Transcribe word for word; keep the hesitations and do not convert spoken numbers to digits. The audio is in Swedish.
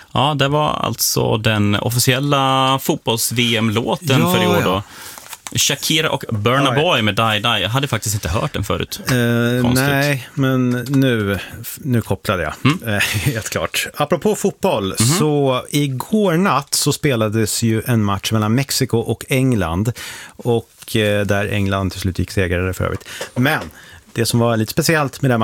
Ja, det var alltså den officiella fotbolls-V M-låten ja, för i år då. Ja. Shakira och Burna Boy med Die Die. Jag hade faktiskt inte hört den förut. Uh, nej, men nu, nu kopplade jag. Mm. Uh, helt klart. Apropå fotboll, mm-hmm. så igår natt så spelades ju en match mellan Mexiko och England. Och uh, där England till slut gick segrare för övrigt. Men det som var lite speciellt med den